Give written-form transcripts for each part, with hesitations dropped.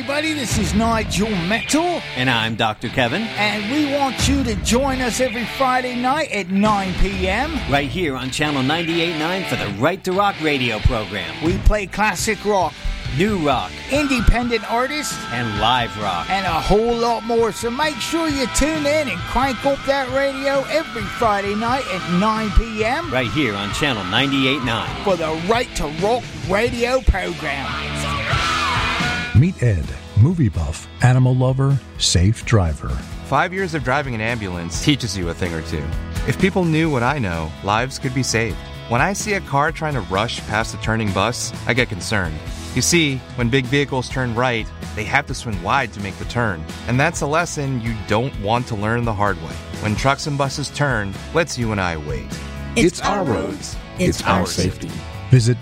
everybody. This is Nigel Metal. And I'm Dr. Kevin. And we want you to join us every Friday night at 9 p.m. right here on Channel 98.9 for the Right to Rock radio program. We play classic rock, new rock, independent artists, and live rock, and a whole lot more. So make sure you tune in and crank up that radio every Friday night at 9 p.m. right here on Channel 98.9 for the Right to Rock radio program. Meet Ed, movie buff, animal lover, safe driver. 5 years of driving an ambulance teaches you a thing or two. If people knew what I know, lives could be saved. When I see a car trying to rush past a turning bus, I get concerned. You see, when big vehicles turn right, they have to swing wide to make the turn. And that's a lesson you don't want to learn the hard way. When trucks and buses turn, let's you and I wait. It's our roads. It's our safety. Visit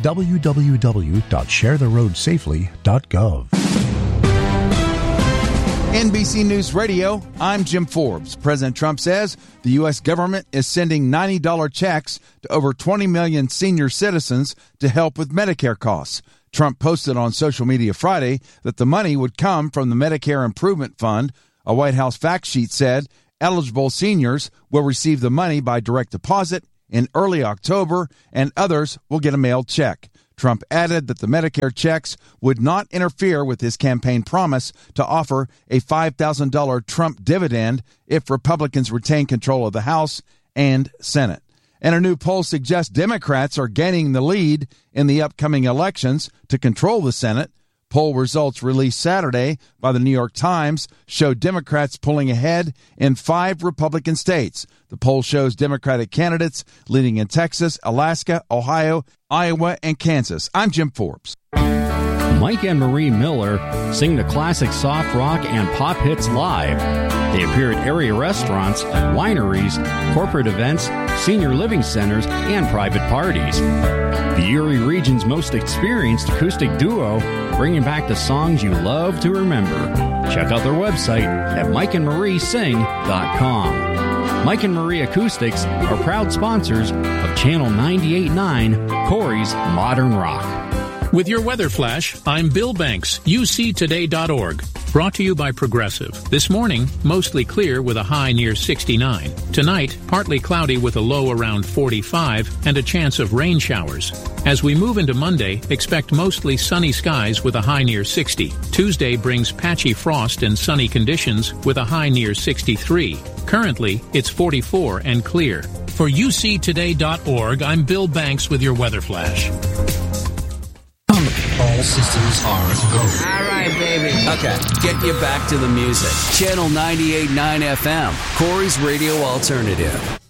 www.sharetheroadsafely.gov. NBC News Radio, I'm Jim Forbes. President Trump says the U.S. government is sending $90 checks to over 20 million senior citizens to help with Medicare costs. Trump posted on social media Friday that the money would come from the Medicare Improvement Fund. A White House fact sheet said eligible seniors will receive the money by direct deposit in early October, and others will get a mailed check. Trump added that the Medicare checks would not interfere with his campaign promise to offer a $5,000 Trump dividend if Republicans retain control of the House and Senate. And a new poll suggests Democrats are gaining the lead in the upcoming elections to control the Senate. Poll results released Saturday by the New York Times show Democrats pulling ahead in 5 Republican states. The poll shows Democratic candidates leading in Texas, Alaska, Ohio, Iowa, and Kansas. I'm Jim Forbes. Mike and Marie Miller sing the classic soft rock and pop hits live. They appear at area restaurants, wineries, corporate events, senior living centers, and private parties. The Erie region's most experienced acoustic duo, bringing back the songs you love to remember. Check out their website at mikeandmariesing.com. Mike and Marie Acoustics are proud sponsors of Channel 98.9, Corey's Modern Rock. With your weather flash, I'm Bill Banks, uctoday.org. Brought to you by Progressive. This morning, mostly clear with a high near 69. Tonight, partly cloudy with a low around 45 and a chance of rain showers. As we move into Monday, expect mostly sunny skies with a high near 60. Tuesday brings patchy frost and sunny conditions with a high near 63. Currently, it's 44 and clear. For uctoday.org, I'm Bill Banks with your weather flash. All systems are go. All right, baby. Okay, get you back to the music. Channel 98.9 FM, Corey's Radio Alternative.